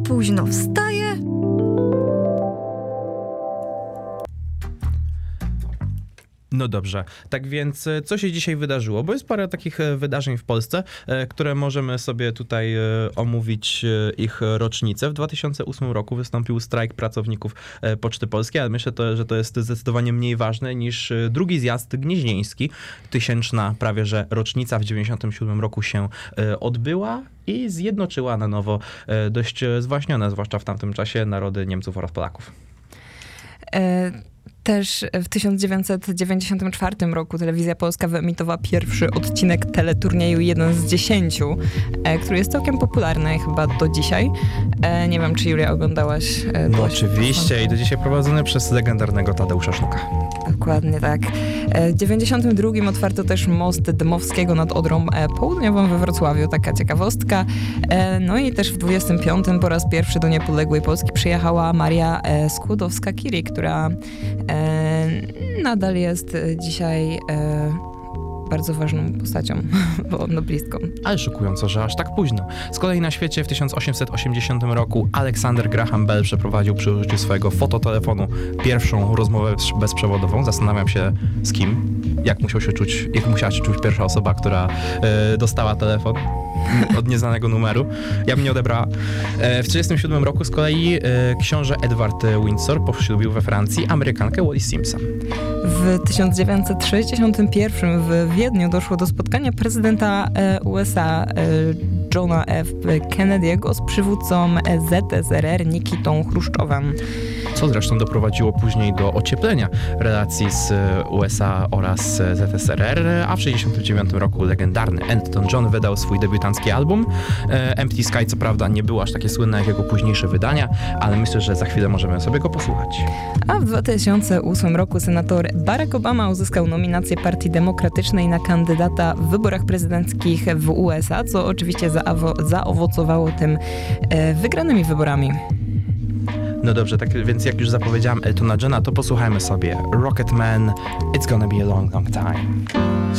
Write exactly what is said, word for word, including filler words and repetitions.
późno wstaje, No dobrze, tak więc co się dzisiaj wydarzyło? Bo jest parę takich wydarzeń w Polsce, które możemy sobie tutaj omówić ich rocznicę. W dwa tysiące ósmym roku wystąpił strajk pracowników Poczty Polskiej, ale myślę, to, że to jest zdecydowanie mniej ważne niż drugi zjazd gnieźnieński. Tysięczna prawie że rocznica w dziewięćdziesiątym siódmym roku się odbyła i zjednoczyła na nowo dość zwaśnione, zwłaszcza w tamtym czasie, narody Niemców oraz Polaków. E- Też w tysiąc dziewięćset dziewięćdziesiątym czwartym roku Telewizja Polska wyemitowała pierwszy odcinek teleturnieju jeden z dziesięciu, e, który jest całkiem popularny chyba do dzisiaj. E, nie wiem, czy Julia oglądałaś? E, no oczywiście i do dzisiaj prowadzony przez legendarnego Tadeusza Sztuka. Dokładnie tak. E, w dziewięćdziesiątym drugim otwarto też most Dmowskiego nad Odrą e, Południową we Wrocławiu, taka ciekawostka. E, no i też w dwudziestym piątym po raz pierwszy do niepodległej Polski przyjechała Maria e, Skłodowska-Curie, która e, nadal jest dzisiaj e, bardzo ważną postacią, bo noblistką. Ale szokująco, że aż tak późno. Z kolei na świecie w tysiąc osiemset osiemdziesiątym roku Alexander Graham Bell przeprowadził przy użyciu swojego fototelefonu pierwszą rozmowę bezprzewodową. Zastanawiam się z kim, jak musiał się czuć, jak musiała się czuć pierwsza osoba, która e, dostała telefon od nieznanego numeru. Ja bym nie odebrała. E, w trzydziestym siódmym roku z kolei e, książę Edward Windsor poślubił we Francji Amerykankę Wallis Simpson. W tysiąc dziewięćset sześćdziesiątym pierwszym w Wiedniu doszło do spotkania prezydenta U S A Johna F. Kennedy'ego z przywódcą Z S R R Nikitą Chruszczowem. Co zresztą doprowadziło później do ocieplenia relacji z U S A oraz Z S R R, a w sześćdziesiątym dziewiątym roku legendarny Elton John wydał swój debiutancki album. Empty Sky co prawda nie było aż takie słynne jak jego późniejsze wydania, ale myślę, że za chwilę możemy sobie go posłuchać. A w dwa tysiące ósmym roku senator Barack Obama uzyskał nominację Partii Demokratycznej na kandydata w wyborach prezydenckich w U S A, co oczywiście zaowo- zaowocowało tym e, wygranymi wyborami. No dobrze, tak więc jak już zapowiedziałam Eltona Johna, to posłuchajmy sobie Rocket Man, It's Gonna Be a Long, Long Time.